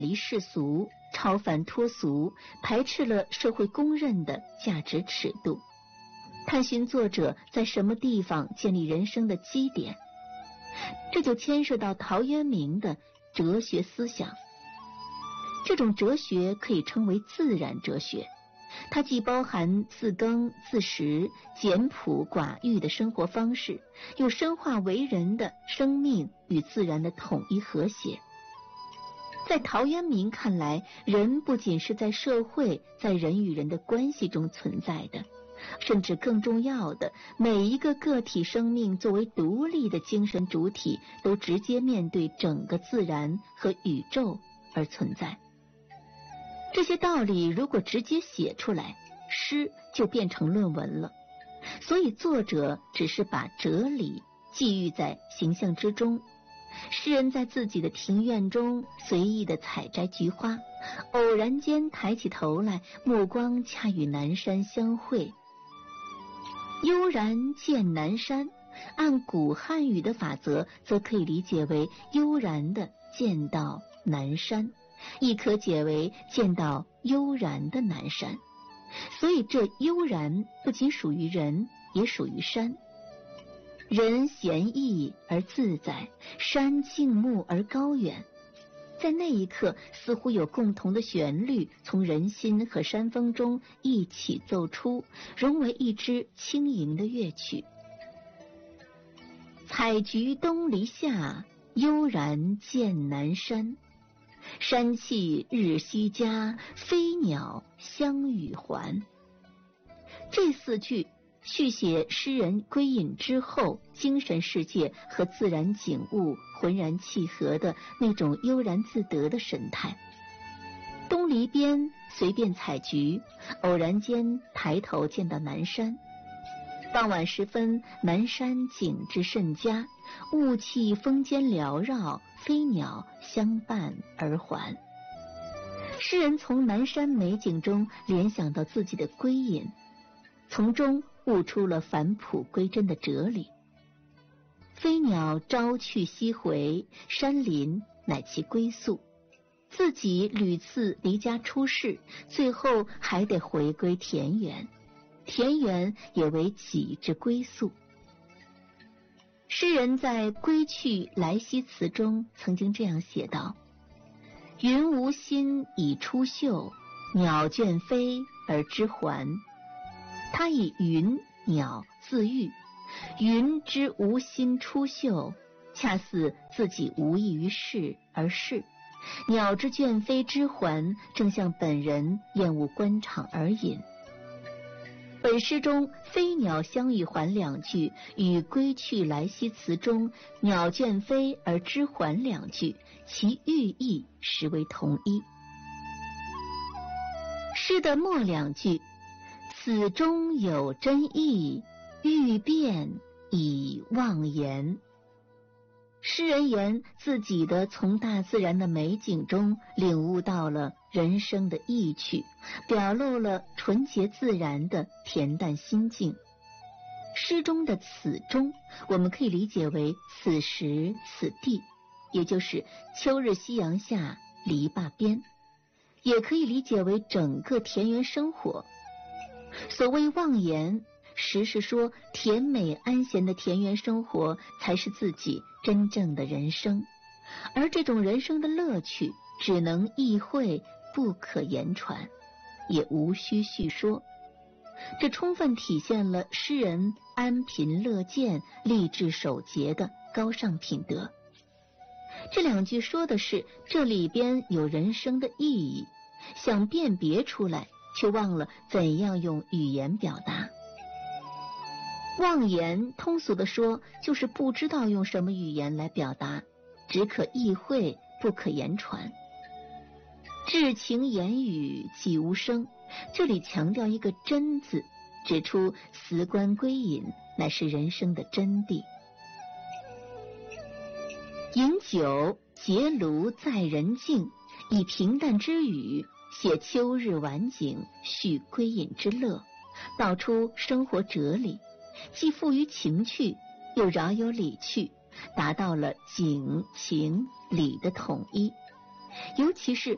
离世俗，超凡脱俗，排斥了社会公认的价值尺度，探寻作者在什么地方建立人生的基点。这就牵涉到陶渊明的哲学思想。这种哲学可以称为自然哲学，它既包含自耕自食、简朴寡欲的生活方式，又深化为人的生命与自然的统一和谐。在陶渊明看来，人不仅是在社会、在人与人的关系中存在的，甚至更重要的，每一个个体生命作为独立的精神主体，都直接面对整个自然和宇宙而存在。这些道理如果直接写出来，诗就变成论文了。所以作者只是把哲理寄寓在形象之中。诗人在自己的庭院中随意地采摘菊花，偶然间抬起头来，目光恰与南山相会。悠然见南山，按古汉语的法则，则可以理解为悠然地见到南山，亦可解为见到悠然的南山。所以这悠然不仅属于人，也属于山。人闲逸而自在，山静穆而高远。在那一刻，似乎有共同的旋律从人心和山峰中一起奏出，融为一支轻盈的乐曲。采菊东篱下，悠然见南山。山气日夕佳，飞鸟相与还。这四句续写诗人归隐之后精神世界和自然景物浑然契合的那种悠然自得的神态。东篱边随便采菊，偶然间抬头见到南山。傍晚时分，南山景致甚佳，雾气风间缭绕，飞鸟相伴而还。诗人从南山美景中联想到自己的归隐，从中悟出了返璞归真的哲理。飞鸟朝去夕回，山林乃其归宿。自己屡次离家出世，最后还得回归田园，田园也为己之归宿。诗人在《归去来兮辞》中曾经这样写道：云无心以出岫，鸟倦飞而知还。他以云鸟自喻，云之无心出岫，恰似自己无益于世而逝；鸟之倦飞之还，正像本人厌恶官场而隐。本诗中飞鸟相与还两句与归去来兮辞中鸟倦飞而知还两句，其寓意实为同一。诗的末两句此中有真意，欲辨以忘言。诗人言自己的从大自然的美景中领悟到了人生的意趣，表露了纯洁自然的恬淡心境。诗中的此中，我们可以理解为此时此地，也就是秋日夕阳下篱笆边，也可以理解为整个田园生活。所谓忘言，实是说甜美安闲的田园生活才是自己真正的人生，而这种人生的乐趣只能意会，不可言传，也无需叙说。这充分体现了诗人安贫乐见、励志守节的高尚品德。这两句说的是这里边有人生的意义，想辨别出来，却忘了怎样用语言表达。忘言通俗的说，就是不知道用什么语言来表达，只可意会，不可言传。至情言语既无声，这里强调一个真字，指出辞官归隐乃是人生的真谛。饮酒结庐在人境，以平淡之语写秋日晚景，叙归隐之乐，道出生活哲理，既富于情趣，又饶有理趣，达到了景情理的统一。尤其是